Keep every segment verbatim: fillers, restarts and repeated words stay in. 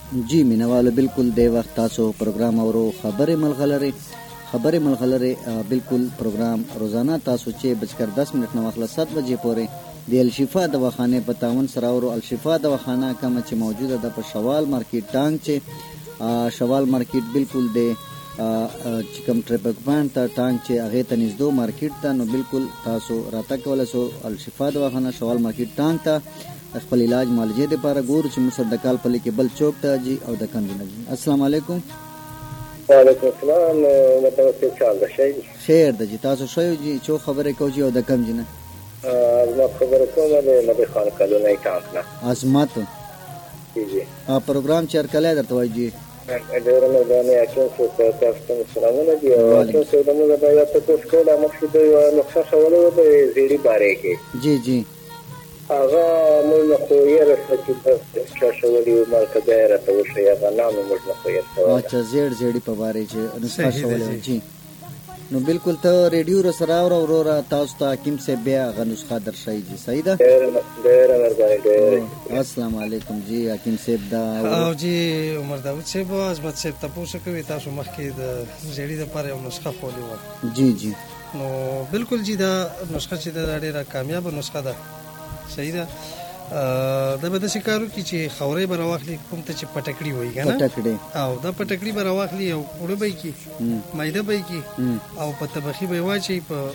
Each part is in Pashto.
جی مینوالو بالکل د وخت تاسو پروګرام اورو خبرې ملغلره خبرې ملغلره بالکل پروګرام روزانه تاسو چې بجکر دس منټ نو مخله سات بجې پورې د الشفا دواخانه په تعاون سره اورو. الشفا دواخانه کوم چې موجوده ده په شوال مارکیټ ټانګ چې شوال مارکیټ بالکل د چې کوم ټریفک پوینټ ته ټانګ چې هغه ته نږدې مارکیټ ته نو بالکل تاسو راته کولای شو. الشفا دواخانه شوال مارکیټ ټانګ ته خپل علاج معالجې لپاره ګورو چې موږ د کال په لیکه بل چوک ته جی او د کندنه. السلام علیکم. وعلیکم السلام. متوسط چال ده شي خیر ده جی تاسو شوی جی چو خبره کو جی او د کم جنه ما خبره کومه ده نبی خان کلو نه ټانک نه عظمت جی جی ا پروګرام چیر کله درته وای جی ډېر نه دا نه اکو څه تاسو سلامونه دي او تاسو د موږ د یو تاسو کوله مخکې د نقشه شولو د زیړی باره کې جی جی هغه موږ خو یې راځي چې شولې مارکه دایره ته وشي هغه نامه موږ خو یې سره اچھا زیړ زیړی په باره چې نقشه شولې جی نو بالکل ته ریډیو را سره اور اورا تاسو ته حکیم سے بیا غ نسخه درشي جی صحیح ده. ډېر مهرباني. السلام علیکم جی حکیم صاحب دا او جی عمر داود صاحب عظمت صاحب تاسو کوي تاسو مخکې د زیړی د لپاره یو نسخه خولې و جی جی نو بالکل جی دا نسخه چې دا ډېره کامیاب نسخه ده صحیح ده. دا به د شکارو کې چې خورې بر واخلي کوم ته چې پټکړی وای کنه پټکړی او دا پټکړی بر واخلي او وړو به کی مایده به کی او په تبخی به واچي په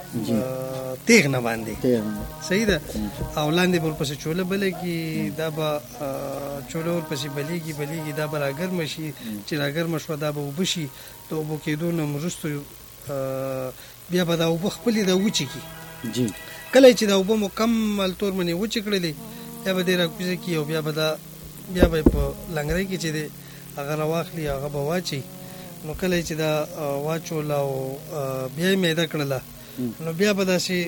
تیغ نه باندې صحیح ده او لاندې بل پس چوله بل کی دا به چوله ور پس بلیږي بلیږي دا بر اگر مشي چې اگر مشو دا به وبشي ته وبو کېدو نو مرستو بیا به دا وبخپلی دا وچی کی جی کله چې دا وبو مکمل تور منی و چې کړلې یا به ډیر کوزه کی او بیا به دا بیا به په لنګري کې چې دی هغه راواخلي هغه به واچي نو کله چې دا واچول او بیا میده کړله نو بیا به داسې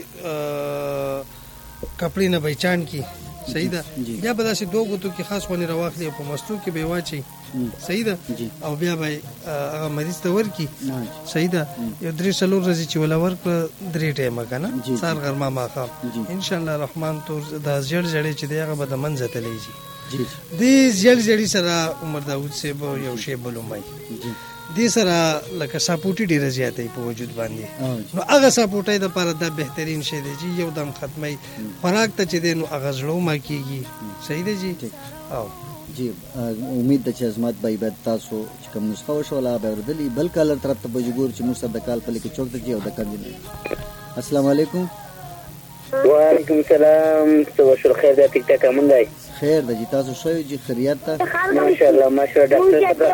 کپړې نه بچان کی صحیح ده بیا به داسې دوه غوتو کې خاص ونی راواخلي او په مستو کې به واچي صحیح ده او بیا به هغه مریض ته ورکی صحیح ده یو درې څلور ورځې چې ولا ورک درې ټیمه کنه سار غرمه ماخام ان شاء الله الرحمن تور دا زړ زړې چې دی هغه به د منځ ته لیږي دې زړ زړې سره عمر داود صاحب یو شی بلومای دې سره لکه سپورټي ډیره زیاتې په وجود باندې نو هغه سپورټي د لپاره د بهترین شی دی چې یو دم ختمي خوراک ته چې دی نو هغه زړو ما کیږي صحیح دی جی او جی امید ده چې عظمت بای بد تاسو چې کوم نسخه وشولا به وردلی بل کال طرف ته بجګور چې موږ د کال په لیکه چوک ته او د کندنه. السلام علیکم. وعلیکم السلام. تاسو خیر ده ټیک ټاک امنګای خیر ده جی تاسو شوی جی خیریت ته ماشاءالله ماشاءالله ډاکټر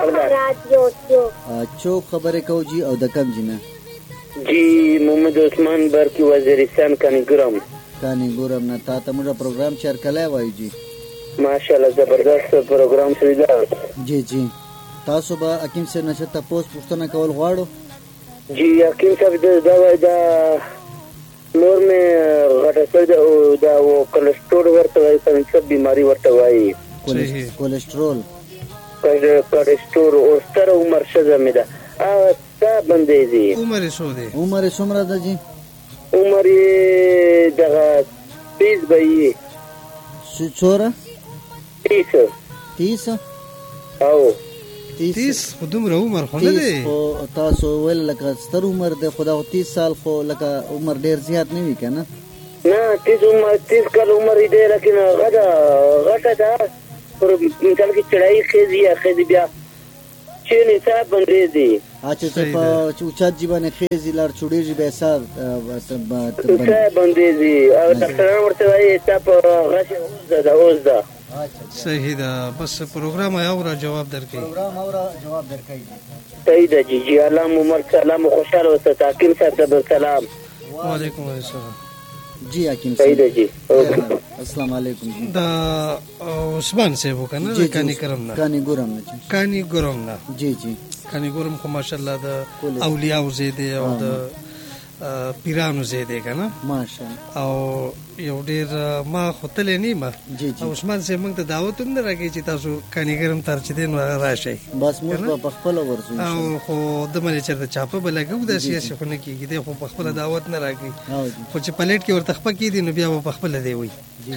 صاحب چوک خبره کو جی او د کم جنه جی محمد عثمان برکی وزیرستان کانیګرام کانیګرام نه تا ته موږ پروګرام شیر کله وای جی ماشاءالله زبردست پروګرام شوی دا جی جی تاسو به حکیم صاحب نشه تاسو پوښتنه کول غواړو. جی حکیم صاحب دا دا نور مې غټه سره او دا او کولېسترول ورته وایي څنګه بیماری ورته وایي کولېسترول کولېسترول او ستر عمر څه مې ده ا څه باندې دي عمر څو دی عمر څومره ده جی عمر یې دغه تیس به څوره تیس تیس او تیس خودم رو عمر خو نه دی او تاسو ول لکه ستر عمر د خدا تیس سال خو لکه عمر ډیر زیات نه وی کنه نه تیس عمر تیس کال عمر دی لیکن غدا غټه ده پر مثال کې چړای خېزي خېزي بیا چې نه صاحب باندې دی اچھا ته په چوچات جیبانه خېزي لار چوډېږي به حساب صاحب باندې دی او ډاکټر ورته وایي تاسو غاښه اوس ده اوس ده صحیح ده بس پروګرام اورا جواب درکې پروګرام اورا جواب درکې صحیح ده جی جی الله عمر سلام خوشاله اوسه حکیم صاحب سلام وعلیکم السلام جی حکیم صحیح ده جی السلام علیکم دا عثمان صاحب کنه کانی کرم نه کانی ګورم نه کانی ګورم نه جی جی کانی ګورم خو ماشاءالله د اولیاء او زیده او د پیرانو ځای دی که نه ماشاءالله او یو ډېر ما خو تللی نه یم او عثمان صاحب موږ ته دعوت هم نه راکوي چې تاسو کانیګر هم تر چې دی نو هغه راشئ بس موږ به په خپله ورځو او خو دمنې چېرته چاپه به لګوو داسې هسې خو نه کېږي دی خو په خپله دعوت نه راکوي خو چې پلیټ کې ورته خپه کېدي نو بیا به په خپله دی وایي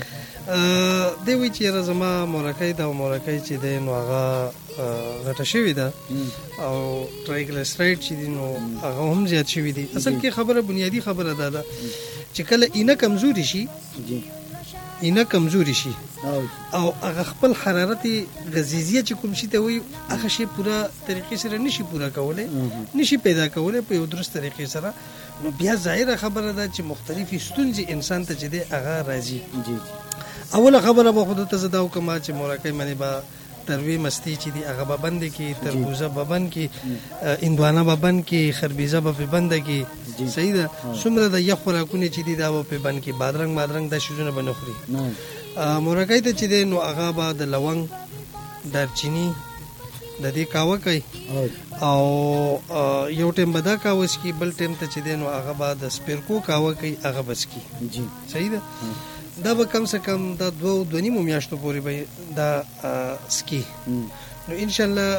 دی وایي چې یاره زما مورکۍ ده او مورکۍ چې دی نو هغه غټه شوې ده او ټرایګلیسراید چې دي نو هغه هم زیات شوي دي اصل کې خبره بنیادي خبره دا ده چې کله اینه کمزوري شي اینه کمزوري شي او هغه خپل حرارت غذیزیه چې کوم شي ته وایي هغه شی پوره طریقې سره نشي پوره کولی نشي پیدا کولی په یو درست طریقې سره نو بیا ظاهره خبره ده چې مختلفې ستونزې انسان ته چې دی هغه راځي اوله خبره به خو دته زه دا وکړم چې مورکۍ منې به تروی مستی چې دی هغه به بند کې تربوزه به بند کې اندوانه به بند کې خربیزه به په بند کې صحیح ده څومره د یخ خوراکونه چې دي دا به په بند کې بادرنګ بادرنګ دا شیزونه به نه خوري مورکۍ ته چې دی نو هغه به د لونګ دارچینی د دې کاوه کوي او یو ټیم به دا کاوه څکي بل ټیم ته چې دی نو هغه به د سپیرکو کاوه کوي هغه به څکي صحیح ده دا به کم سے کم دا دو دو نیمو میاشتو پورې به دا سکی نو انشاءالله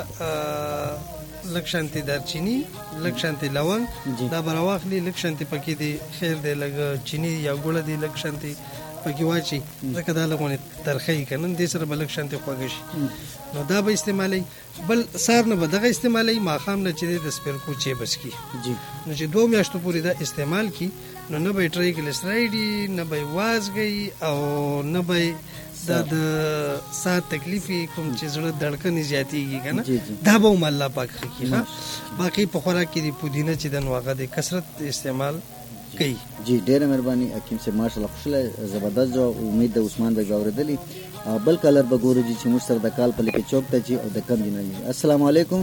لږ شانتې دارچینی لږ شانتې لونګ دا به راواخلي لږ شانتې پکې دی خیر دی لږ چینی یا ګوړه دی لږ شانتې پکې واچي ځکه دا لږ غونې ترخی که نه دې سره به لږ شانتې خوږه شي نو دا به استعمالوي بل سهار نه به دغه استعمالوي ماښام نه چې دی د سپیرکو چای به څکي نو چې دوه میاشتو پورې دا استعمال کړي نو نه به ټرایګلیسراید وي نه به وازګی او نه به دا د ساه تکلیفې کوم چې زړه دړکنې زیاتېږي که نه دا به هم الله پاک ښه کړي ښه باقي په خوراک کې د پودینه چې د نو هغه د کثرت استعمال کوي جی ډېره مهرباني حکیم صاحب ماشاءالله خوشاله زبردست جو امید ده عثمان بھائی اورېدلي بل کالر به ګورو جي چې موږ سره د کال په لیکې چوک ته چې او د کم جنایي السلام علیکم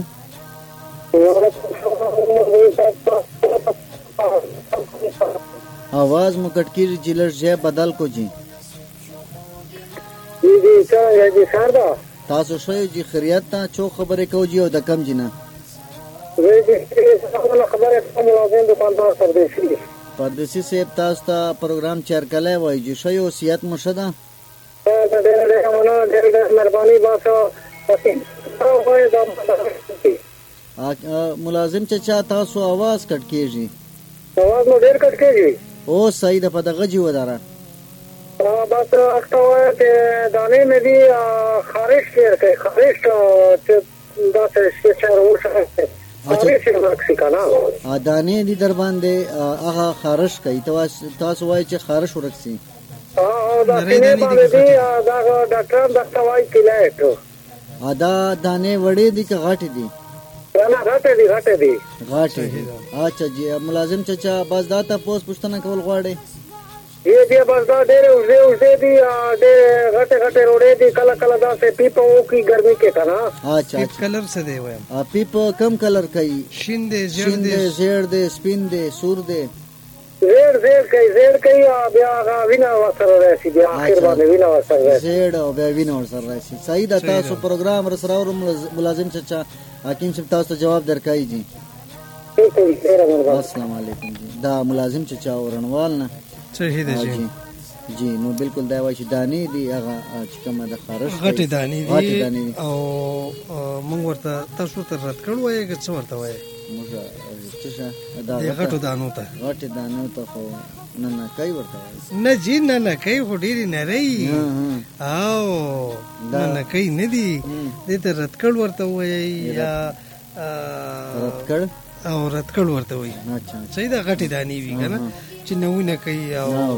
आवाज मु कटकीर जिलर जय बदल को जी जी जी څنګه جی ساردا تاسو شوي جی خیریت ته چو خبرې کو جی او د کم جنا وې دې څنګه خبره کوم لازم دکاندار پردیسی پردیسی صاحب تاسو ته پروګرام چیر کله وای جی شوي او صحت مشدا ډېر ډېر مننه ډېر ډېر مهرباني باسو ملازم چچا تاسو आवाज کټ کیږي आवाज نو ډېر کټ کیږي او صحیح ده په دغه جی وداره بس اخته وای چې دانې مې دي خارش کې خارش چې دا څه څه ورشه خارش ورکسي کنه ا دانې دي در باندې هغه خارش کوي تاسو وای چې خارش ورکسي اه دا دانې باندې دا ډاکټر دا وای کلیټ ا دا دانې وړې دي که غاټې دي نه غاټې دي غاټې دي غاټې دي اچھا جی ملازم چچا بس دا ته پوس پښتنه کول غواړي یہ دې بس دا ډېر اوسه اوسه دي ډېر غټه غټه روړې دي کله کله دا سه پیپو کی ګرمي کې کنه اچھا پیپ کلر څه دی وایم ا پیپ کم کلر کوي شین دی زیړ دی زیړ دی سپین دی سور دی زیړ زیړ کوي زیړ کوي بیا غا وینا وسره راشي بیا اخر باندې وینا وسره راشي زیړ او بیا وینا وسره راشي صحیح ده تاسو پروګرام رسراو ملازم چچا حکیم صاحب تاسو ته جواب درکای جی السلام علیکم جی دا ملازم چچا ورنوال نه صحیح ده جی جی نو بالکل دا وایي چې دانې دي هغه چې کومه د خارش غټې دانې دي او موږ ورته تاسو ته رد کړو وایي که څه ورته وایي موږ څه دا غټو دانو ته غټې دانو ته خو نه نه کوي ورته وایي نه جی نه نه کوي خو ډېرې نرۍ او نه نه کوي نه دي دې ته رد کړ ورته وایي یا رد کړ او رد کړ ورته وایي صحیح ده غټې دانې وي که نه چې نوونه کوي او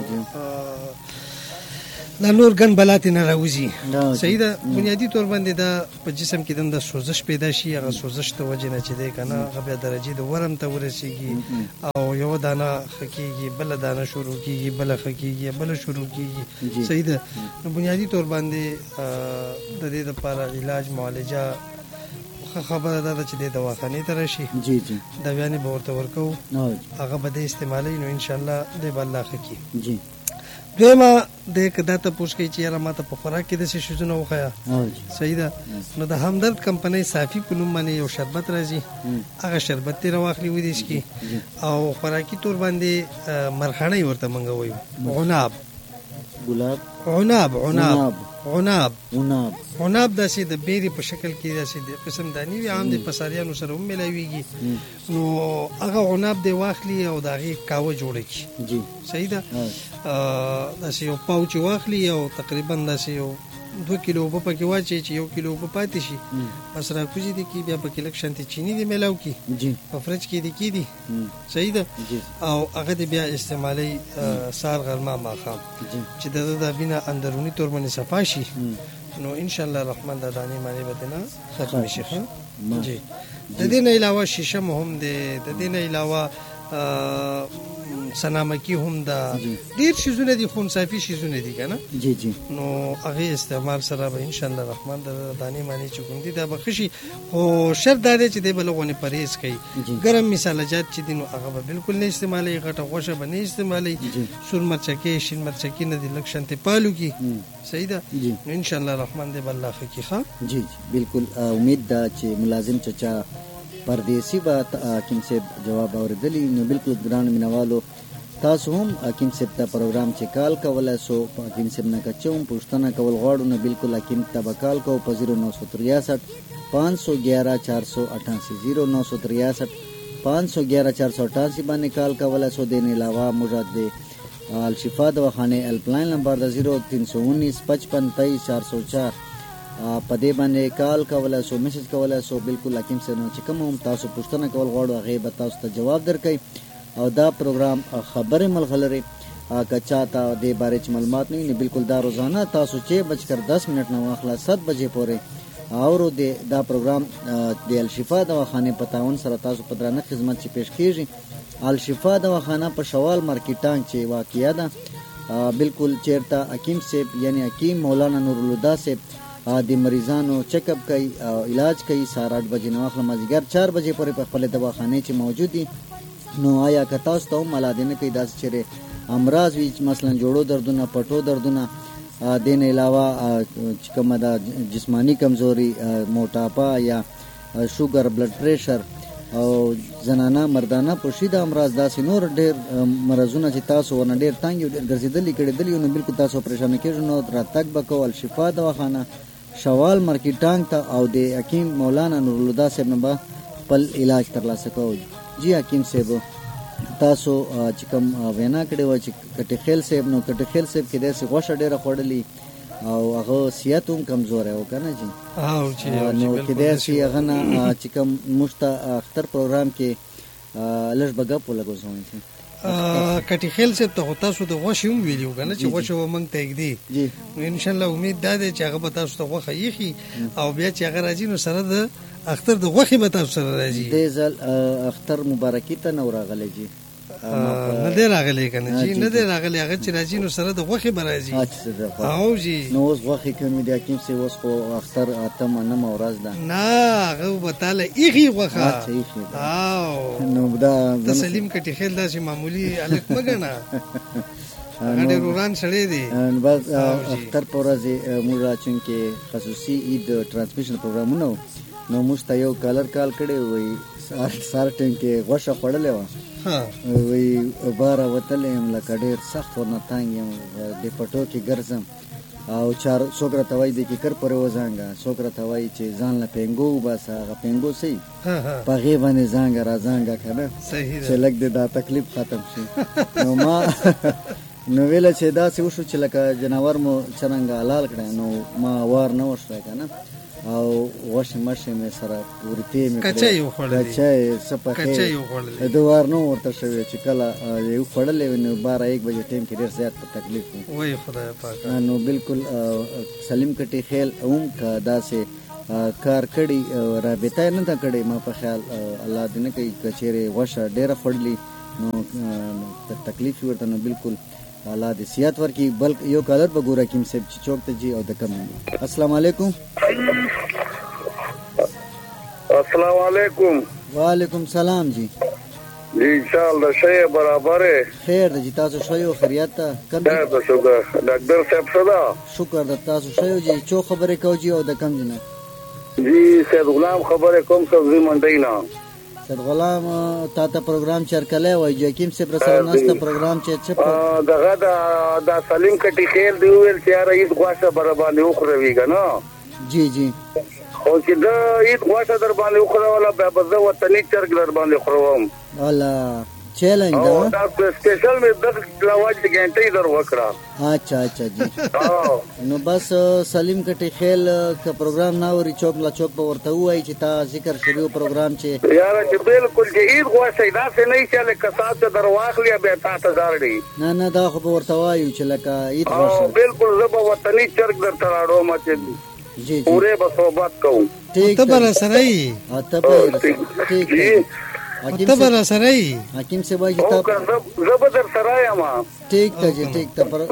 دا نور ګن بلاتې نه راوځي صحیح ده بنیادي طور باندې دا په جسم کې دنده سوزش پیدا شي هغه سوزش ته وجې نه چې دی که نه هغه بیا درجې د ورم ته ورسېږي او یوه دانه ښه کېږي بله دانه شروع کېږي بله ښه کېږي بله شروع کېږي صحیح ده نو بنیادي طور باندې د دې دپاره علاج معالجه خبره دا ده چې د دواخانې ته راشي جی جی دوايانې به ورته ورکوو هغه به د استعمالوي نو انشاءالله دی به الله ښه کړي جی دویمه د کدا ته پوښ کوي چې یاره ماته په خوراک کې د څه شیزونه وخایا صحیح ده نو د همدرد کمپنۍ صافي په نوم باندې یو شربت راځي هغه شربت تیر واخلي وې دیش کی او خوراکي تور باندې مرخانه ورته منغوي عناب ګلاب عناب عناب عناب عناب عناب داسې د بیري په شکل کې داسې د قسم دانی وي عام د پساریانو سره هم ملاويږي نو هغه عناب دی واخلي او د هغې کاوه جوړه کړي جی صحیح ده داسې یو پاوچ واخلي او تقریبا داسې یو دوه کیلو اوبه پکې واچوي چې یو کیلو اوبه پاتې شي بس راکوزي دي کې بیا پکې لږ شانتې چینی دي میلاو کړي جی په فرج کې دي کې دي صحیح ده او هغه د بیا استعمالي سار غرمه ماښام چې د د وینه اندرونی تور باندې صفا شي نو ان شاء الله الرحمن د دانې باندې بدنه ختم شي جی د دې نه علاوه شیشه هم د دې نه علاوه سنامکی هم دا ډیر شیزونه دي خون صافي شیزونه دي کنه جی جی نو هغه استعمال سره به ان شاء الله الرحمن د دانې معنی چې کوم دي دا بخشي خو شرط دا دی چې د بلغونه پرهیز کوي ګرم مثالجات چې دي نو هغه به بالکل نه استعمالي غټه غوښه به نه استعمالي سور مرچکي شین مرچکي نه دي لکه شانته پالو کی صحیح ده نو ان شاء الله الرحمن د الله خکی ښا جی جی بالکل امید ده چې ملازم چچا پردیسی با حکیم صاحب جواب اوریدلی نو بالکل ګران مینوالو تاسو هم حکیم صاحب ته پروګرام چې کال کولای سو حکیم صاحب نه کچوم پښتنه کول غواړو نو بالکل حکیم ته کال کو په صفر نو تریاسٹھ پانچ سو گیارہ چار سو اٹھاسی صفر نو تریاسٹھ پانچ سو گیارہ چار سو اٹھاسی باندې کال کولای سو دین علاوه مراد دی الشفا دواخانه هیلپ لاین نمبر د صفر تین سو انیس پچپن تیئیس چار سو چار پدې باندې کال کولای سو میسج کولای سو بالکل حکیم صاحب نو چې کوم هم تاسو پښتنه کول غواړو هغه به تاسو ته جواب درکړي او دا پروګرام خبرې ملغلره کچا تا د باره چ معلومات نه بالکل دا روزانه تاسو چې بجکر دس منټ نو اخلا سات بجې پورې او د دا پروګرام د الشفا دواخانه پتاون سره تاسو په درنه خدمت چې پیش کیږي الشفا دواخانه په شوال مارکیټان چې واقعیا ده بالکل چیرته حکیم صاحب یعنی حکیم مولانا نور الهدى صاحب د مریضانو چیک اپ کوي او علاج کوي سار آٹھ بجې نو اخلا مازیګر چار بجې پورې په خپل دواخانه چې موجود دي نو آیا که تاسو ته ملادینه کې داسې چیرې امراض وي مثلا جوړو دردونه پټو دردونه دین علاوه چې کومه د جسمانی کمزوري موټاپا یا شوګر بلډ پریشر او زنانه مردانه پوشیده امراض داسې نور ډېر مرزونه چې تاسو ورنه ډېر تنګ یو ډېر ګرځېدلي کړېدلي نو بالکل تاسو پریشانه کېږئ نو راتګ به کوو الشفا دواخانه شوال مارکیټ ته او د حکیم مولانا نور الهدى صاحب نه به خپل علاج ترلاسه کوو جی حکیم صاحب تاسو چې کوم وینا کړې و چې کټي خیل صاحب نو کټي خیل صاحب کې داسې غوښه ډېره خوړلې او هغه صحت هم کمزور و کنه جی او چې نو کې داسې هغه نه چې کوم مشته اختر پروګرام کې لږ بګه په لګو ځوان کټي خیل صاحب ته تاسو د غوښې هم ویلو کنه چې غوښه ومنګ ته کېدی جی ان شاء الله امید ده چې هغه به تاسو ته غوښه یخي او بیا چې هغه راځي نو سره د اختر د غوښې به تاسو سره راځي د ځل اختر مبارکي ته نو راغلی جی نه دی راغلی کنه جی نه دی راغلی هغه چې راځي نو سره د غوښې به راځي او جی نو اوس غوښې کومې د حکیم صاحب اوس خو اختر اتمه نمه ورځ ده نه هغه به تاله ایخي غوښه او نو دا د سلیم کټي خیل داسې معمولی الک مګنه هغه ډېر وران سړی دی بس اختر په ورځ موږ راچون کې خصوصي عید ترانسمیشن پروګرامونه نو موږ ته یو کالر کال کړی وای سار ټیم کې غوښه خوړلې وه وای باره وتلی یم لکه ډېر سخت ورنه تنګ یم د پټو کې ګرځم او چار څوک راته وایي د کیکر پورې وزانګه څوک راته وایي چې ځان له پینګو وباسه هغه پینګو صحیح په هغې باندې زانګه را زانګه که نه چې لږ د دا تکلیف ختم شي نو ما نو ویله چې داسې وشو چې لکه جناور مو څرنګه حلال کړی نو ما وار نه وشوی که نه او غوښې مشې مې سره ورتې مې کچه یې وخوړلې کچه یې څه پخې د وار نه ورته شوی چې کله یې وخوړلې وي نو باره یک بجې ټایم کې ډېر زیات په تکلیف وي وای خدای پاک نو بالکل سلیم کټي خیل هم که داسې کار کړي رابطه یې نه ده کړې ما په خیال الله دې نه کوي که چېرې غوښه ډېره خوړلي نو تکلیف ورته نو بالکل الله دې صحت ورکړي بل یو کالر به ګوره حکیم صاحب چې چوک ته جي او د کم السلام علیکم السلام علیکم وعلیکم سلام جی جی انشاءالله شی برابر خیر د تاسو شیو خیریت کم دا شکر ډاکټر صاحب صدا شکر د تاسو شیو جی چو خبره کوجی او د کم جنا جی سید غلام خبره کوم سبزی منډی نه سید غلام تا ته پروګرام چرکلې وای جکیم سے برسره ناسته پروګرام چې چپ دغه دا د سلیم کټی خیر دی ویل چې یاره هیڅ غواشه برابر نه خوروي کنه جی جی او چې دا هیڅ غواشه در باندې خوره ولا به زه وطني چرګ در باندې خوروم الله چیلنج دا دا سپیشل می د لواج غنټې در وکړه اچھا اچھا جی نو بس سلیم کټی خیل ک پروګرام ناوري چوک لا چوک په ورته وای چې تا ذکر شروع پروګرام چې یاره چې بالکل چې عید غواشه دا څه نه چې له کسات در واخلیا به تا ته زارډي نه نه دا خو ورته وایو چې لکه عید غواشه بالکل زه په وطني چرګ در تراړو ما چې جی پوره به صحبت کوم ٹھیک ته بر سره ای ته بر ٹھیک ته بر سره ای حکیم سے وای چې تا زه در سره یم ٹھیک ته جی ٹھیک ته پر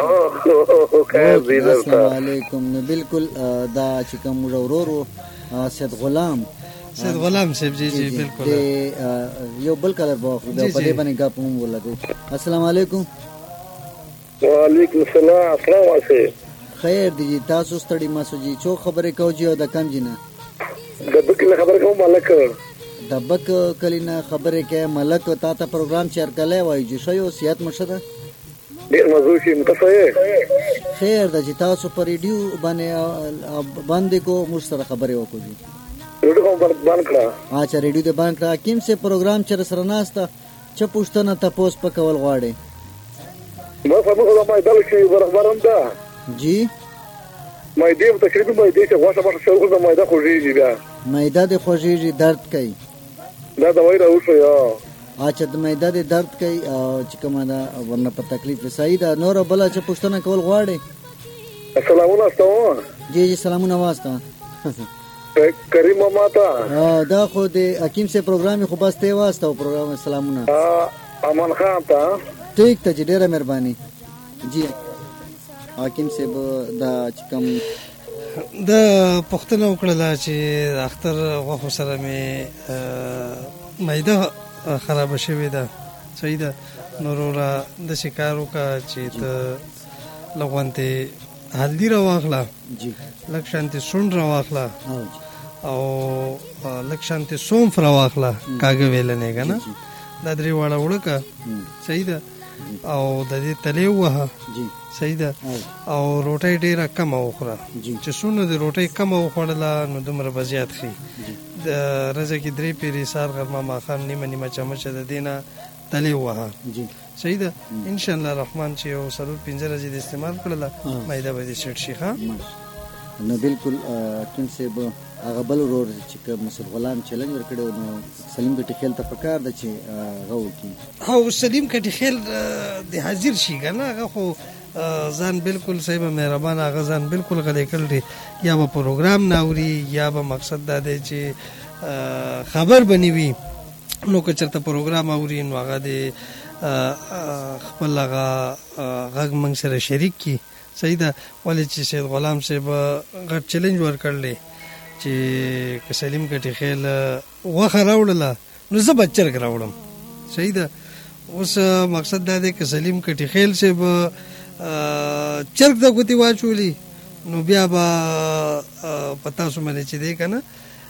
السلام علیکم نو بالکل دا چې کوم ورورو سید غلام سید غلام صاحب جی جی بالکل یو بل کلر باخ په دې باندې غاپ مو ولګو السلام علیکم وعلیکم السلام السلام علیکم خیر دی تاسو ستړي ماسو جی چو خبره کوجی او د کم جنا د بکله خبره کوم ملک د بک کلینا خبره کې ملک تا ته پروګرام چیر کله وای جی شیو سیات مرشد ډیر مزو شي متفایه خیر د تاسو پر ریډیو باندې باندې کو مشتره خبره وکړو جی ریډیو باندې کړه اچھا ریډیو دې باندې کړه کیم سے پروګرام چر سره ناسته چ پښتنه تاسو په کول غواړي ما فهمه ما دل شي برابرم ده جی مایده په تقریبا مایده چې غوښه به شروع د مایده خوږیږي بیا مایده د خوږیږي درد کوي دا دوايي راوښه یا اچھا د مایده د درد کوي چې کومه دا ورنه په تکلیف صحیح ده نور بل چې پښتنه کول غواړي السلام علیکم جی جی سلامونه واسطه کریم ماتا دا خو د حکیم سے پروګرام خو بس ته واسطه پروګرام سلامونه امان خان تا ٹھیک ته ډیره مهرباني جی حکیم صاحب دا چې کوم د پښتنه وکړه چې اختر غوښه سره مې معده خراب شوې ده صحیح ده نورورا د شکارو کا چې ته لغونته هلدی را واخلا جی لک شانتی سون را واخلا او لک شانتی سومف را واخلا کاګه ویل نه کنه دا درې واړه وړکا صحیح ده او د دې تلې وه جی صحیح ده او روټي ډیره کم وخوره چې سونه د روټي کم وخوړله نو دومره بزیات خي د رزه کې درې پیری سار غرمه ماخام نیمه نیمه چمچ د دینه تلې وه جی صحیح ده ان شاء الله رحمان چې او سرور پنځه ورځې د استعمال کړله مایده به دې سټ شي ها نو بالکل کوم څه به هغه بل ورور چې مسعود غلام چیلنج ورکړو نو سلیم کټی خیل ته پکار د چې غو کی او سلیم کټی خیل د حاضر شي کنه هغه خو ځان بالکل صاحب مهربان هغه ځان بالکل غلې کړل دي یا به پروګرام ناوري یا به مقصد دا دی چې خبر بنوي نو که چرته پروګرام اوري نو هغه د خپل هغه غږ موږ سره شریک کی صحیح ده ولې چې سید غلام صاحب غټ چیلنج ورکړل چې سلیم کټی خیل وخه راوړله نو زه به چرګ راوړم صحیح ده اوس مقصد دا دی که سلیم کټی خیل صاحب چرګ ته ګوتې واچولي نو بیا به په تاسو باندې چې دی که نه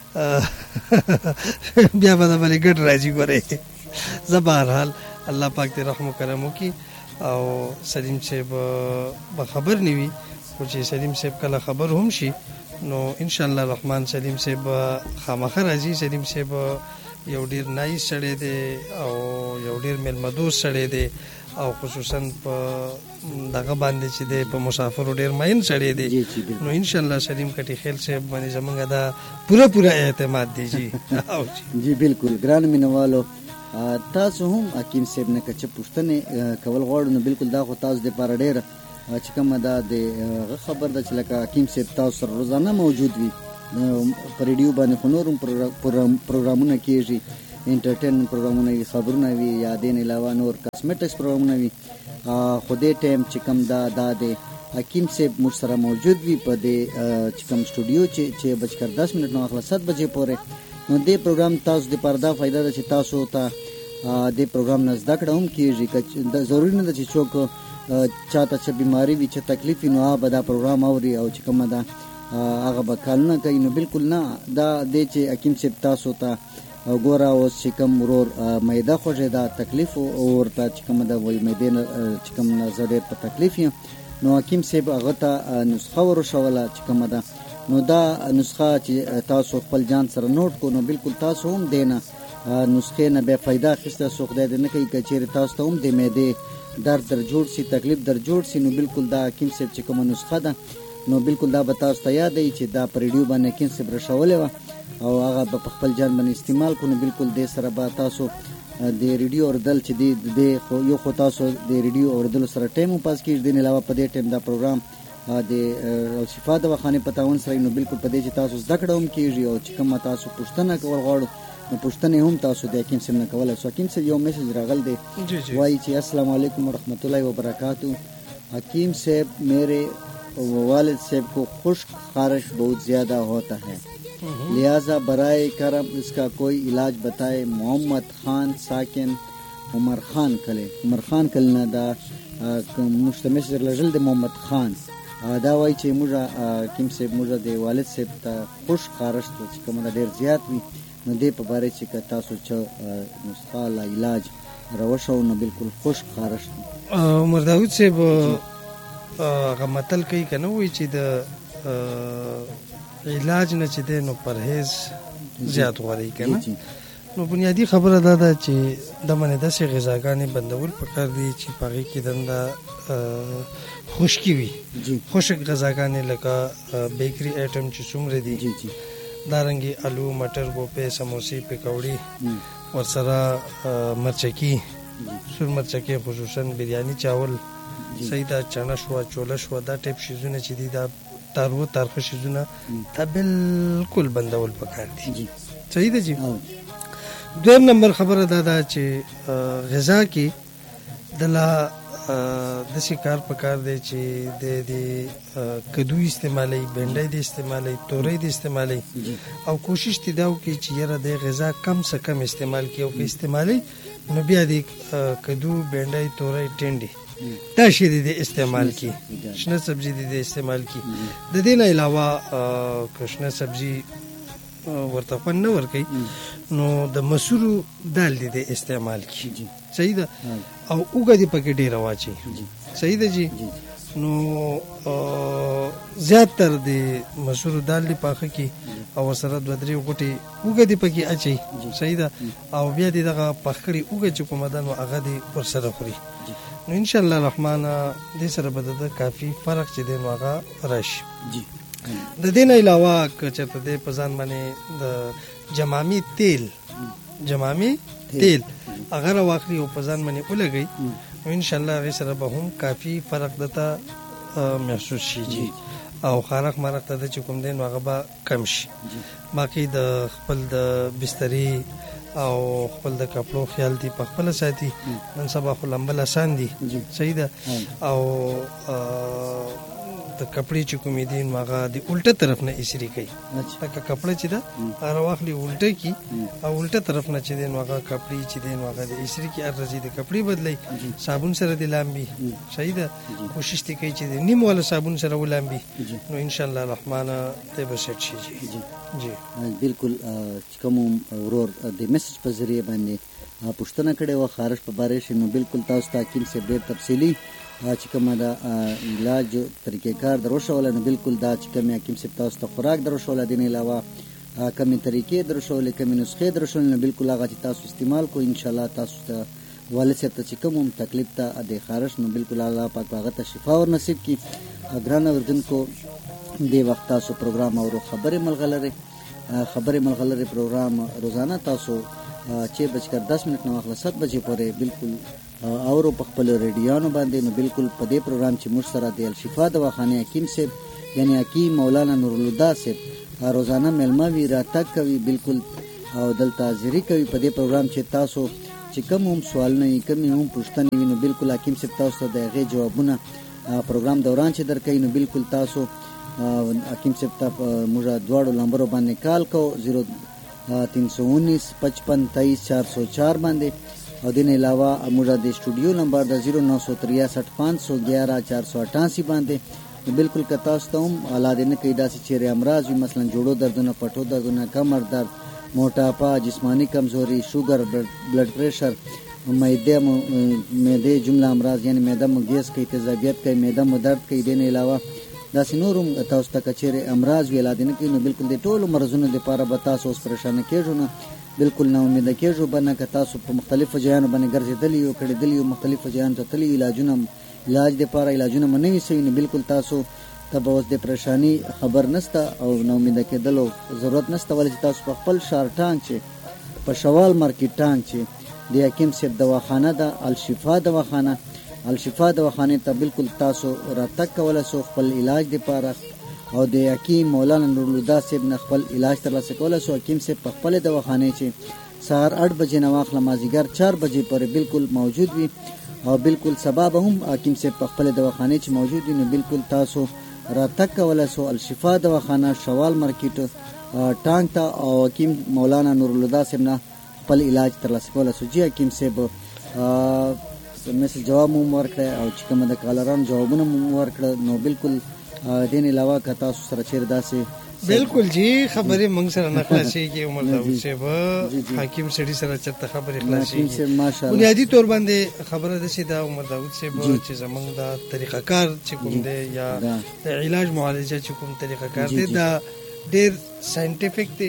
بیا به د بلې ګډ راځي ګورې زه به هرحال الله پاک دې رحم و کرم وکړي او سلیم صاحب به خبر نه وي خو چې سلیم صاحب کله خبر هم شي نو ان شاء الله الرحمن سلیم صاحب خامخا راځي سلیم صاحب یو ډیر نایس سړی دی او یو ډیر میلمدوس سړی دی او خصوصا په دغه باندې چې دی په مسافرو ډیر مین سړی دی نو ان شاء الله سلیم کټی خیل صاحب باندې زمونږ دا پورا پورا اعتماد دی جی جی بالکل ګران مینوالو تاسو هم حکیم صاحب نه کچ پښتنه کول غواړو نو بالکل دا خو تاسو د پاره ډیر چې کومه دا د خبر د چې لکه حکیم صاحب تاسو سره روزانه موجود وي په ریډیو باندې خو نورم پروګرامونه کېږي انټرټینمنټ پروګرامونه وي خبرونه وي یا دین علاوه نور کاسمیټکس پروګرامونه وي خو دې ټایم چې کوم دا دا د حکیم صاحب موږ سره موجود وي په دې چې کوم سټوډیو چې چې بجکر دس منټ نو اخلا سات بجې پورې نو دې پروګرام تاسو د پردا فائدہ ده چې تاسو ته د پروګرام نه زده کړه هم کیږي. ضروري نه ده چې څوک چاته چې بیماری وي چې تکلیف وي نو هغه به دا پروګرام اوري او چې کومه ده هغه به کالونه کوي. نو بالکل نه، دا دی چې حکیم صاحب تاسو ته ګوره اوس چې کوم ورور معده خوږې ده تکلیف ورته چې کومه ده وایي معدې نه چې کوم نه زه ډېر په تکلیف یم، نو حکیم صاحب هغه ته نسخه ورښوله چې کومه ده. نو دا نسخه چې تاسو خپل جان سره نوٹ کو نو بالکل تاسو هم دی نه نسخې نه بیا فایده اخیسته څوک خدای دې نه کوي که چېرې تاسو ته هم د معدې درد در جوړ شي تکلیف در جوړ شي نو بالکل دا حکیم صاحب چې کومه نسخه ده نو بالکل دا به تاسو ته یاد وي چې دا په ریډیو باندې حکیم صاحب رښولې وه او هغه به په خپل جان باندې استعمال کړو. نو بالکل دې سره به تاسو د ریډیو اورېدل چې دی د خو یو خو تاسو د ریډیو اورېدلو سره ټایم هم پاس کېږي، دې نه علاوه په دې ټایم دا پروګرام د الشفا دواخانې په تعاون سره نو بالکل په دې چې تاسو زده کړه هم کېږي او چې کومه تاسو پوښتنه کول غواړو نو پوښتنې هم تاسو د حکیم صاحب نه کولی شو. حکیم صاحب یو میسج راغل دی وایي چې السلام علیکم ورحمۃ اللہ وبرکاتہ. حکیم صاحب میرے والد صاحب کو خشک خارش بہت زیادہ ہوتا ہے، لہذا برائے کرم اس کا کوئی علاج بتائے. محمد خان ساکن عمر خان کله عمر خان کله نه دا مشتمش لرل د محمد خان دا وایي چې موږ حکیم صاحب موږ د والد صاحب ته خشک خارش چې کوم دا ډېر زیات وي نو دې په باره چې که تاسو چې نسخه لا علاج راوښو نو بالکل خشک خارش عمر داود صاحب هغه متل کوي که نه وایي چې د علاج نه چې دی نو پرهیز زیات غواړي که نه. نو بنیادي خبره دا ده چې د منې داسې غذاګانې بندول پکار دي چې په هغې کې دنده خشکي وي. خشک غذاګانې لکه بیکري آیټم چې څومره دي دارنګې الو مټر ګوپې سموسې پکوړې ورسره مرچکي سور مرچکي خصوصا بریاني چاول صحیح ده چڼه شوه چوله شوه دا ټایپ شیزونه چې دي دا تارو تارخه شیزونه دا بالکل بندول پکار دي. صحیح ده جی. دویم نمبر خبره دا ده چې غذا کې دله داسې کار پکار دی چې د دې کدو استعمالوي بینډۍ د استعمالوي تورۍ د استعمالوي او کوشش دې دا وکړي چې یاره د غذا کم څه کم استعمال کړي او که استعمالوي نو بیا د کدو بینډۍ تورۍ ټنډې دا شی دې استعمال کړي شنه سبزي دې استعمال کړي. د دې نه علاوه که شنه سبزي ورته خوند نه ورکوي نو د مسورو دال دې د استعمال کړي. صحیح ده. او اوږه دې پکې ډېره واچوي. صحیح ده جی. نو زیاتر د مسورو دال دې پاخه کړي او ورسره دوه درې غوټې اوږه دې پکې اچوي. صحیح ده. او بیا دې دغه پخ کړې اوږه چې کومه ده نو هغه دې ورسره خوري نو انشاءالله الرحمن دې سره به د کافي فرق چې دی نو هغه راشي. د دې نه علاوه که چېرته دی په ځان باندې د جمامي تیل جمامي تیل هغه راواخلي او په ځان باندې ولګوي نو انشاءالله هغې سره به هم کافي فرق درته محسوس شي جي او خارق مرق ته د چې کوم دی نو هغه به کم شي. باقي د خپل د بسترې او خپل د کپړو خیال دی په خپله ساتي. نن سبا خو لمبل اسان دي. صحیح ده. او د کپړې چې کومې دي نو هغه د الټه طرف نه ایسري کوي. لکه کپړه چې ده هغه واخلي الټه کي او الټه طرف نه چې دی نو هغه کپړې چې دی نو هغه د ایسري کي هر ورځې د کپړې بدلوي صابون سره د لامبي. صحیح ده. کوشش دې کوي چې د نیم والا صابون سره ولامبي نو انشاءالله الرحمن دی به سیټ شي. جی جی بالکل. کوم ورور د میسج په ذریعه باندې پوښتنه کړې وه خارش په باره کې نو بالکل تاسو ته حکیم صاحب ډېر تفصیلي چې کومه دا علاج طریقې کار در وښوله نو بالکل دا چې کومې حکیم صاحب تاسو ته خوراک در وښوله دې نه علاوه کمې طریقې در وښولې کمې نسخې در وښولې نو بالکل هغه چې تاسو استعمال کو انشاءالله تاسو ته والد صاحب ته چې کوم هم تکلیف ته د خارش نو بالکل الله پاک هغه ته شفا ور نصیب کړي. ګرانه اورېدونکو دې وخت تاسو پروګرام اورو خبرې ملغلرې خبرې ملغلرې پروګرام روزانه تاسو چې بجکر دس منټ نه واخله سات بجې پورې بالکل اورو په خپل ریډیوانو باندې نو بالکل په دې پروګرام چې موږ سره د الشفا دواخانې حکیم صاحب یعنی حکیم مولانا نورالهدی صاحب روزانه میلمه وي راتګ کوي بالکل او دلته حاضري کوي په دې پروګرام چې تاسو چې کوم هم سوالونه وي کوم هم پوښتنې وي نو بالکل حکیم صاحب تاسو ته د هغې جوابونه پروګرام دوران چې درکوي نو بالکل تاسو حکیم صاحب ته موږ دواړو نمبرو باندې کال کو زیرو تین سو انیس پچپن تیئیس چار سو چار باندې او دین علاوه موږ د سټوډیو نمبر د صفر نو ترې سات پانچ سو گیارہ چار سو اٹھاسی باندې بالکل کتا ستوم اولاد نه کې داسې چیرې امراض وي، مثلا جوړو دردونه، پټو دردونه، کمر درد، موټاپا، جسمانی کمزوری، شوګر، بلډ پریشر، معده معده جمله امراض یعنی معده مو ګیس کوي، تیزابیت کوي، معده مو درد کوي. دین علاوه داسې نورم تاسو ته کچېرې امراض وي اولاد نه کې، نو بالکل د ټولو مرزونو لپاره به تاسو اوس پریشان کېږو نه، بالکل نه امید کېږو به نه. که تاسو په مختلفو ځایانو باندې ګرځېدلي یو کړېدلي یو مختلفو ځایانو ته تللي علاجونه علاج دپاره علاجونه مو نه وي سوي، نو بالکل تاسو ته به اوس د پریشاني خبر نسته او نا امیده کېدلو ضرورت نسته، ولې چې تاسو په خپل شار ټانګ چې په شوال مارکیټ ټانګ چې د حکیم صاحب دواخانه ده، الشفا دواخانه، الشفا دواخانې ته بالکل تاسو راتګ کولی سو خپل علاج دپاره، او د حکیم مولانا نورالهدی صاحب نه خپل علاج ترلاسه کولی سو. حکیم صاحب په خپلې دواخانې چې سهار اټ بجې نه واخله مازدیګر چار بجې پورې بالکل موجود وي، او بالکل سبا به هم حکیم صاحب په خپلې دواخانې چې موجود وي، نو بالکل تاسو راتګ کولی سو الشفا دواخانه شوال مارکیټ ټانګ ته، او حکیم مولانا نورالهدی صاحب نه خپل علاج ترلاسه کولی سو. جی حکیم صاحب میسج جواب مو ورکړی او چې کومه د کالرانو جوابونه مو ورکړه، نو بالکل دین علاوه که تاسو سره چیرې داسې بالکل جی خبرې موږ سره نه خلاصېږي. عمر داود صاحب حکیم سړي سره چېرته خبرې خلاصېږي. بنیادي طور باندې خبره داسې ده عمر داود صاحب چې زموږ دا طریقه کار چې کوم دی یا د علاج معالجه چې کوم طریقه کار دی دا ډېر ساینټیفیک دی،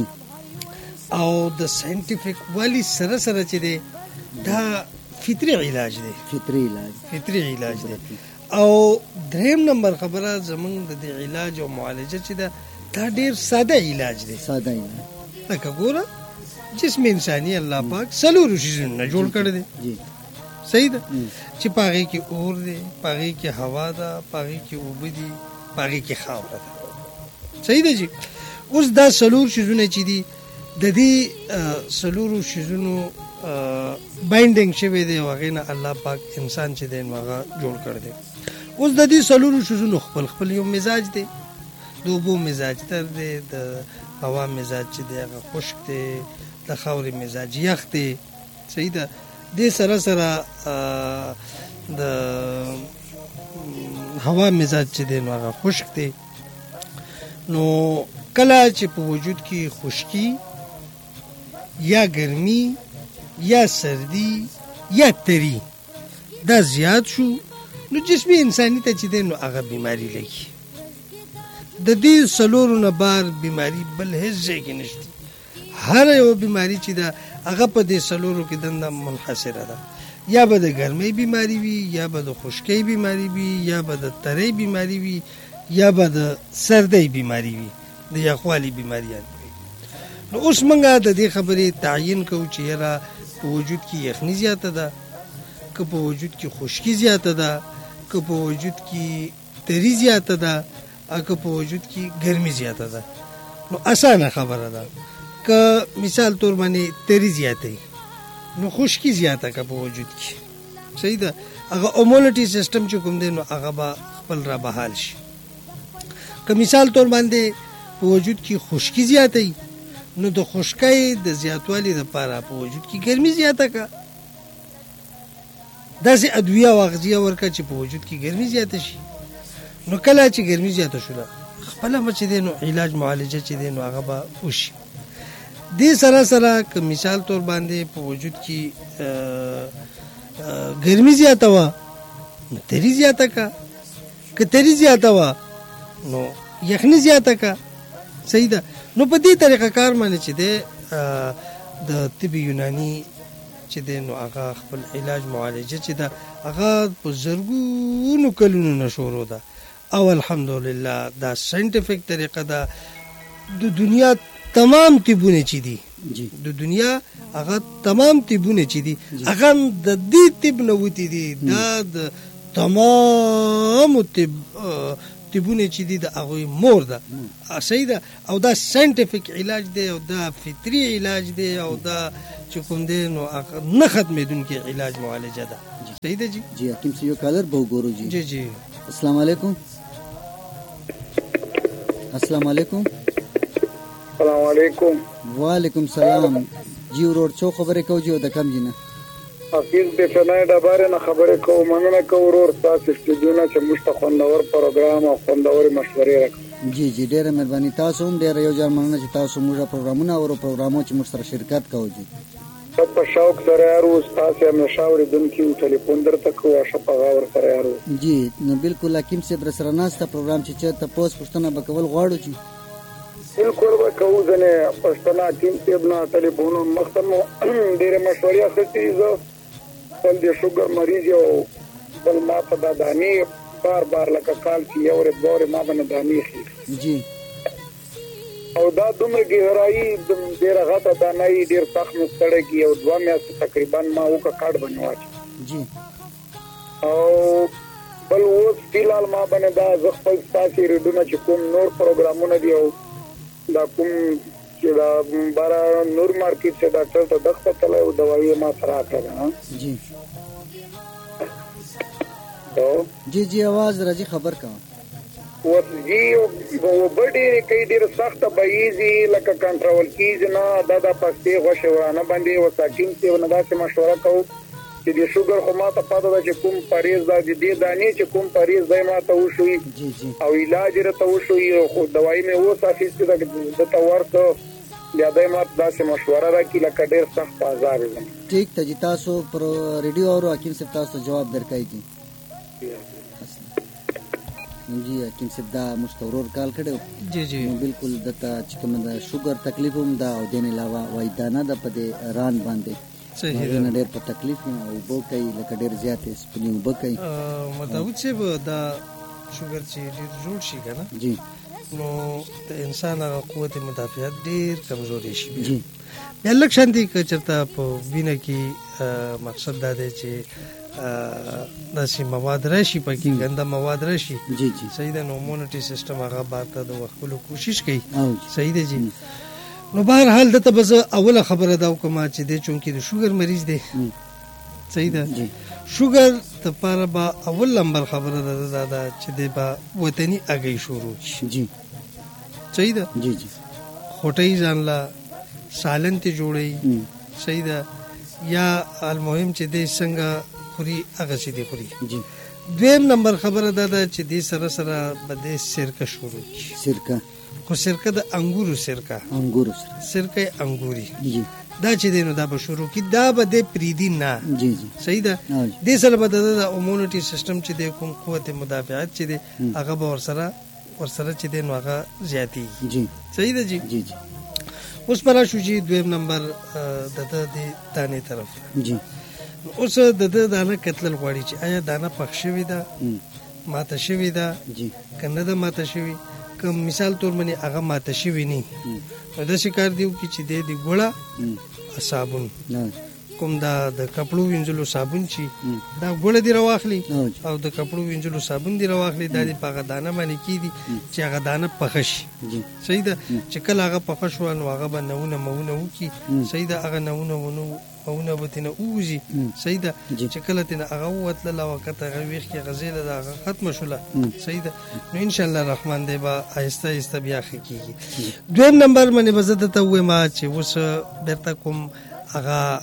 او د ساینټیفیک والي سره سره چې دی دا فطري علاج دی، فطري علاج فطري علاج دی. او دریم نمبر خبره زمونږ د دې علاج او معالجه چې ده دا ډېر ساده علاج دی. ساده علاج لکه ګوره جسم انساني الله پاک څلورو شیزونو نه جوړ کړی دی، صحیح ده، چې په هغې کې اور دی، په هغې کې هوا ده، په هغې کې اوبه دي، په هغې کې خاوره ده، صحیح ده جي. اوس دا څلور شیزونه چې دي د دې څلورو شیزونو باینډینګ شوی دی او هغې نه الله پاک انسان چې دی نو هغه جوړ کړی دی. اوس د دې څلورو شیزونو خپل خپل یو مزاج دی، د اوبو مزاج تر دی، د هوا مزاج چې دی هغه خشک دی، د خاورې مزاج یخ دی، صحیح ده. دې سره سره د هوا مزاج چې دی نو هغه خشک دی. نو کله چې په وجود کې خشکی یا ګرمي یا سردی یا تری دا زیات شو، نو جسمي انساني ته چې دی نو هغه بیماری لګي. د دې څلورو نه بار بیماری بل هیڅ ځای کې نشته. هر یو بیماری چې ده هغه په دې څلورو کې دنده منحصره ده، یا به د ګرمۍ بیماری وي، یا به د خشکۍ بیماری وي، یا به د ترۍ بیماری وي، یا به د سردۍ بیماری وي، د یخوالي بیماریان وي. نو اوس موږ د دې خبرې تعین کوو چې یاره په وجود کې یخني زیاته ده، که په وجود کې خشکي زیاته ده، که په وجود کې تری زیاته ده، او که په وجود کې ګرمي زیاته ده. نو اسانه خبره ده، که مثال طور باندې تری زیاته نو خشکي زیاته که په وجود کې، صحیح ده، هغه امونټي سیستم چې کوم دی نو هغه به خپل را بحال شي. که مثال طور باندې په وجود کې خشکي زیاته نو د خشکۍ د زیاتوالي لپاره په وجود کې ګرمي زیاته که، داسې ادویه او اغذیه ورکړه چې په وجود کې ګرمي زیاته شي. نو کله چې ګرمي زیاته شوله خپله به چې دی نو علاج معالجه چې دی نو هغه به وشي. دې سره سره که مثال طور باندې په وجود کې ګرمي زیاته وه نو تری زیاته که، که تری زیاته وه نو یخني زیاته که، صحیح ده. نو په دې طریقه کار باندې چې دی د طب یوناني چې دی نو هغه خپل علاج معالجه چې ده هغه په زرګونو کلونو نه شروع ده، او الحمدلله دا ساینټیفیک طریقه ده. د دنیا تمام طبونه چې دي د دنیا هغه تمام طبونه چې دي هغه د دې طب نه وتی دي، دا د تمام طب طبونه چې دي د هغوی مور ده، صحیح ده. او دا ساینټیفیک علاج دی، او دا فطري علاج دی، او دا چې کوم دی نو نه ختمېدونکی علاج معالجه ده، صحیح ده جی. جی حکیم صاحب یو کالر به وګورو. جی جی جی السلام علیکم. السلام علیکم. السلام علیکم. وعلیکم سلام. جی ورور څو خبرې کوو جی او د کم جی نه حفیظ بیٹنای ډبرې نه خبرې کوو. مننه کوو ورور ستاسو استودیو نه چې موږ ته خوندور پروګرام او خوندورې مشورې راکړي. جی جی ډېره مهرباني. تاسو هم ډېره یو ځل مننه چې تاسو موږ پروګرامونه او پروګرامو چې موږ سره شرکت کوو. جی په شوق سره یارو ستاسو همیشه اورېدونکي یو، ټلیفون درته کوو، ښه په غور سره یارو. جی نو بالکل حکیم صاحب راسره ناسته پروګرام چې چېرته پوس پوښتنه به کول غواړو چې بالکل به کوو. ځینې پښتنه حکیم صاحب نه ټلیفون مخته مو ډېرې مشورې اخیستې. زه خپل د شوګر مریض یو، بل ما ته دا دانې بار بار لکه کال کې یو ورځ دوه ورځې ما باندې دانې ښي جی او دا دومره ګهرایي ډېره غټه دانه یي، ډېر سخت مې ستړی کړي. یو دوه میاشتې تقریبا ما وکړه کاټ باندې واچي جی او بل اوس فیلحال ما باندې دا زه خپل ستاسې ریډونه چې کوم نور پروګرامونه دي او دا کوم چې دا باره نور مارکیټ چې ډاکټر ته دخته تللی او دوایي یې ما ته راکړه. جی جی جی आवाज راځي خبر کا اوس جی اوبه ډېرې کوي، ډېره سخته بهیږي لکه کنټرول کېږي نه. دا د پستې غوښې ورانه باندې اوس حکیم صاحب نه داسې مشوره کوو چې د شوګر خو ما ته پته ده چې کوم پرهیز دا د دې دانې چې کوم پرهیز دی ما ته وښوي او علاج یې راته وښوي، خو دوایي مې اوس اخیستې ده ده ته ورته بیا دی ما ته داسې مشوره راکړي لکه ډېر سخت په عذاب یم. ټیک ته جي تاسو پر ریډیو اورو حکیم صاحب تاسو جواب درکوي. جی جی حکیم صاحب دا مستورور کال کړو. جی جی بالکل دته چې کوم د شوګر تکلیف هم دا او دین علاوه وای دانه د په دې ران باندې صحیح ده، ډېر په تکلیف او بو کوي لکه ډېر زیاتې سپنی وب کوي. مداوود صاحب دا شوګر چې ډېر جوړ شي کنه جی نو د انسان هغه قوت مدافعت ډېر کمزوري شي. جی بیا لږ شانتي که چېرته په وینه کې مقصد دا دی چې داسې مواد راشي، پکې ګنده مواد راشي. جی جی صحیح ده. نو امونټي سیستم هغه بار ته د وښکلو کوشش کوي. صحیح ده جی. نو بهرحال دته به زه اوله خبره دا وکړم چې دی چونکې د شوګر مریض دی. صحیح ده. شوګر دپاره به اول نمبر خبره ده دا ده چې دی به وطني اګۍ شروع شي. جی صحیح ده. جی جی خوټۍ ځان له سالن ته جوړوي. صحیح ده. یا المهم چې دی څنګه خوري هغه سي دی خوري. جی دویم نمبر خبره دا ده چې دې سره سره به دې سرکه شروع شي. سرکه خو سرکه د انګورو سرکه انګورو سره سرکه انګوري جی دا چې دی نو دا به شروع کی، دا به دې پریدي نه. جی جی صحیح ده. دې سره به د امونټي سیستم چې دی کوم قوت مدافعت چې دی هغه به ورسره ورسره چې دی نو هغه زیاتی. جی صحیح ده جی. جی جی اوس پر شو جی دویم نمبر د دې دانه طرف. جی اوس د د دانه کتل غواړي چې آیا دانه پخ شوی ده ماته شوی ده جی کنه ده ماته شوی کوم مثال تور منی هغه ماته شوی نه نو د شکار دیو کی چې د دې ګوړه صابون کوم دا د کپړو وینځلو صابون چی دا ګوړه دی راواخلی او د کپړو وینځلو صابون دی راواخلی د دې پاغه دانه باندې کی دي چې هغه دانه پخش. صحیح ده. چې کله هغه پخش و نو هغه باندې مونه وکي. صحیح ده. هغه نونه ونه او بتنه اوزي. صحیح ده. چې کله تنه هغه وتل لا وخت هغه ویخ کې غزیله دا ختم شوله. صحیح ده. نو ان شاء الله الرحمن دی با آهسته آهسته بیا خکېږي. دویم نمبر باندې بزده ته وې ما چې وس برته کوم هغه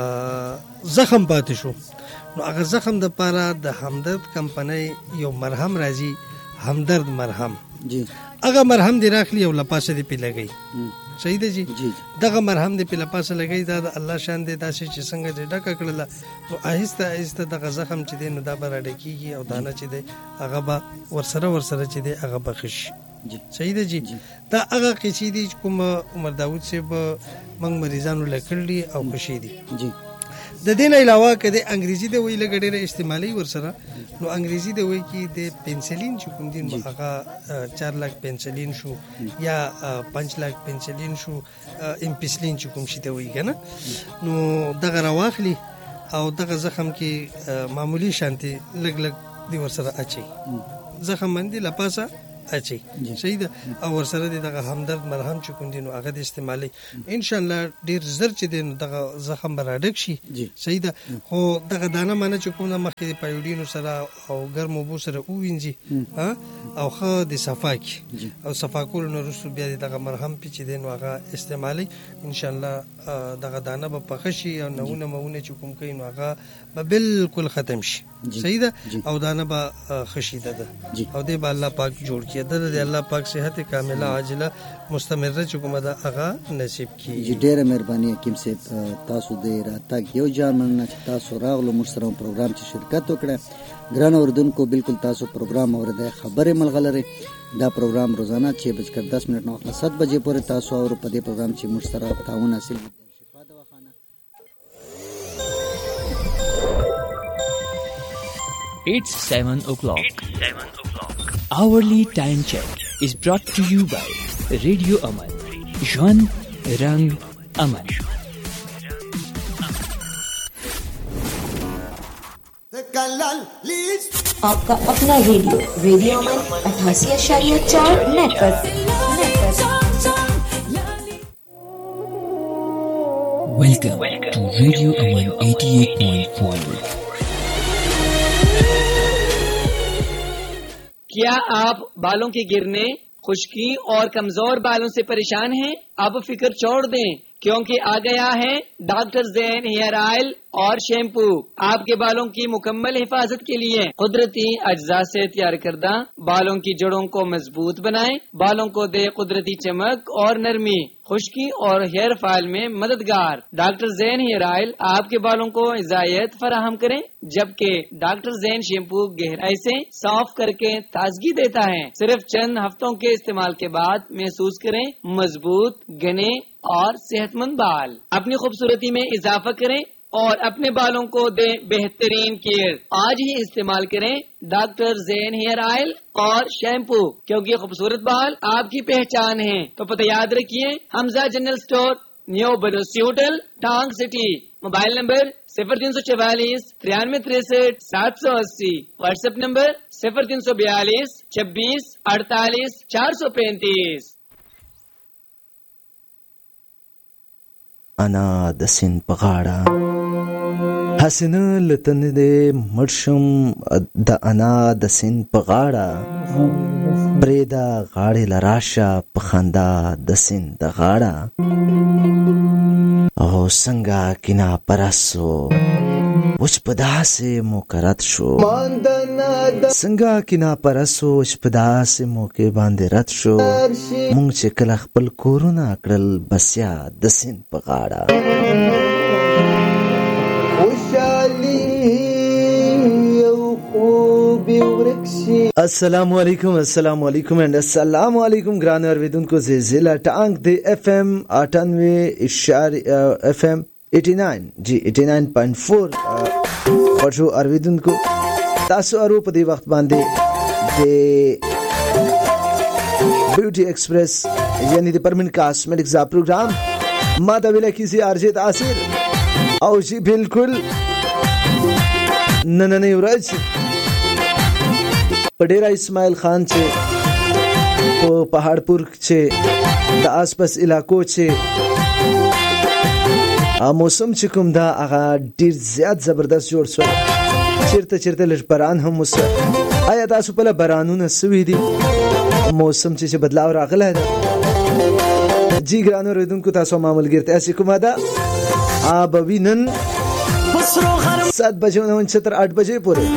زخم پاتې شو نو هغه زخم د پاره د همدرد کمپنۍ یو مرهم راځي، همدرد مرهم. جی هغه مرهم دی راخلی او لپاسه دی پی لګی. صحیح ده جی. جی دغه مرهم دی په لپاسه لګی دا د الله شان دی داسې چې څنګه دې ډکه کړله نو آهسته آهسته دغه زخم چې دی نو دا به راډکېږي او دانه چې دی هغه به ورسره ورسره چې دی هغه به ښه شي. صحیح ده جی. دا هغه قصې دي چې کوم عمر داود صاحب موږ مریضانو له کړلي او خوشي دي. جی د دې نه علاوه کده انګریزي د وی لګ ډېر استعمالي ورسره نو انګریزي د وی کې د پنسلین چې کوم دین هغه چار لاک پنسلین شو یا پنځ لاک پنسلین شو امپسلین چې کوم شي د وی کنه نو دغه راواخلی او دغه زخم کې معمولی شانتي لګ لګ دی ورسره اچي زخم باندې لپاسه اچي. صحیح ده. او ورسره دغه همدرد مرهم چې کوم دین هغه د استعمالي ان شاء الله ډیر زر چې دین دغه زخم براډک شي. صحیح ده. خو دغه دانه معنی چې کوم مخکې پایوډینو سره او ګرمو بو سره ووینځي ها او خو د صفا کی او صفا کول نو رسو بیا دغه مرهم پیچ دین واغه استعمالي ان شاء الله دغه دانه به پخشي او نهونه مونه چې کوم کین واغه به بالکل ختم شي صحیح ده او دانه به خشیده ده او دې به الله پاک جوړ کړي ده د الله پاک صحت کامله عاجله مستمره چې کومه ده هغه نصیب کړي. ډیره مهرباني حکیم صاحب تاسو دې راتګ یو جامن تاسو راغلو مشترم پروګرام چې شرکت وکړه. ګران اوردونکو بالکل تاسو پروګرام اورده خبره ملغلره دا پروګرام روزانه छह बजकर दस मिनट نو सात बजे پورې تاسو اور په دې پروګرام چې مشترک تعاون حاصل شفا دواخانه. It's seven o'clock. It's seven o'clock. Hourly time check is brought to you by Radio Aman. Jwan Rang Aman. आपका अपना रेडियो रेडियो अमन अठासी अशारिया चार network. Welcome to Radio Aman eighty-eight point four. क्या आप बालों के गिरने, खुश्की और कमजोर बालों से परेशान हैं? अब फिक्र छोड़ दें क्योंकि आ गया है डॉक्टर ज़ैन हेयर ऑयल और शैम्पू आपके बालों की मुकम्मल हिफाजत के लिए कुदरती अज्जा से तैयार करदा बालों की जड़ों को मजबूत बनाए, बालों को दे कुदरती चमक और नरमी, खुश्की और हेयर फॉल में मददगार। डॉक्टर ज़ैन हेयर ऑयल आपके बालों को इजायत फराहम करें, जबकि डॉक्टर ज़ैन शैम्पू गहराई से साफ करके ताजगी देता है। सिर्फ चंद हफ्तों के इस्तेमाल के बाद महसूस करें मजबूत, घने और सेहतमंद बाल। अपनी खूबसूरती में इजाफा करें और अपने बालों को दें बेहतरीन केयर। आज ही इस्तेमाल करें डॉक्टर ज़ैन हेयर ऑयल और शैम्पू, क्योंकि खूबसूरत बाल आपकी पहचान है। तो पता याद रखिए, हमजा जनरल स्टोर, न्यू बडोसी होटल, टांग सिटी। मोबाइल नंबर सिफर तीन सौ चवालीस तिरानवे तिरसठ सात सौ अस्सी। व्हाट्सएप नंबर सिफर तीन सौ बयालीस छब्बीस अड़तालीस चार सौ पैंतीस। انا د سین په غاړه حسنه لتن دې مرشم د انا د سین په غاړه پرېدا غاړې لراشه په خندا د سین د غاړه او څنګه کینا پرسو وچ پداسه مکرت شو څنګه کینا پرسو وچ پداسه موکه باندې رات شو مونږ چې کله خپل کورونه کړل بسیا د سین په غاړه السلام علیکم السلام علیکم اینڈ السلام علیکم گران اوریدونکو زلزلہ ٹانگ دی ایف ایم اٹھانوے اشاریہ ایف ایم ایٹی نائن جی ایٹی نائن پوائنٹ فور خوشو اوریدونکو تاسو ارو په دې وخت باندې د بیوټي ایکسپریس یعنی د پرمنٹ کاسمیټکس دا پروګرام ما دا ویل کیږي ارجیت آصر او جی بالکل نن نه ورځ پډیرا اسماعیل خان چې په پہاڑپور چې د آس پاس علاقو چې موسم چې کوم دا هغه ډیر زیات زبردست جوړ شو چیرته چیرته لږ باران هم وسو آیا تاسو په بارانونه سوي دي موسم چې بدلاو راغلی دی جی ګرانو ردونکو تاسو معمول ګرته اسی کومه دا اب وینن سات بجے نه چتر आठ بجے پورې